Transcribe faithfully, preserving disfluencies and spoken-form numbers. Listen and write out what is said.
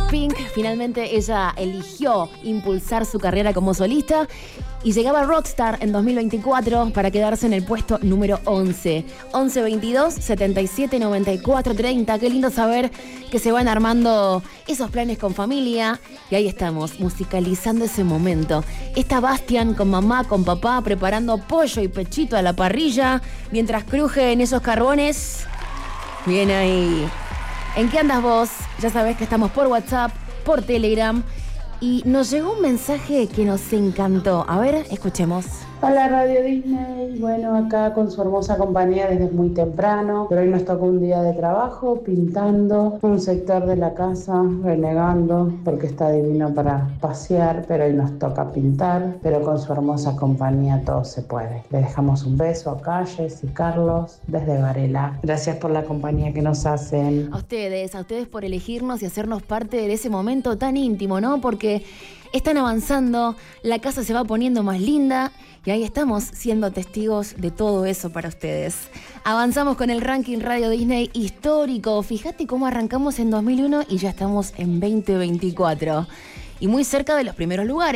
Pink. Finalmente ella eligió impulsar su carrera como solista y llegaba a Rockstar en dos mil veinticuatro para quedarse en el puesto número once. once veintidós setenta y siete noventa y cuatro treinta. Qué lindo saber que se van armando esos planes con familia. Y ahí estamos, musicalizando ese momento. Está Bastian con mamá, con papá, preparando pollo y pechito a la parrilla mientras crujen esos carbones. Bien ahí. ¿En qué andas vos? Ya sabés que estamos por WhatsApp, por Telegram. Y nos llegó un mensaje que nos encantó. A ver, escuchemos. Hola Radio Disney, bueno, acá con su hermosa compañía desde muy temprano, pero hoy nos tocó un día de trabajo pintando un sector de la casa, renegando porque está divino para pasear, pero hoy nos toca pintar, pero con su hermosa compañía todo se puede. Le dejamos un beso a Calles y Carlos desde Varela. Gracias por la compañía que nos hacen. A ustedes, a ustedes por elegirnos y hacernos parte de ese momento tan íntimo, ¿no? Porque están avanzando, la casa se va poniendo más linda y ahí estamos siendo testigos de todo eso para ustedes. Avanzamos con el ranking Radio Disney histórico. Fíjate cómo arrancamos en dos mil uno y ya estamos en veinte veinticuatro. Y muy cerca de los primeros lugares.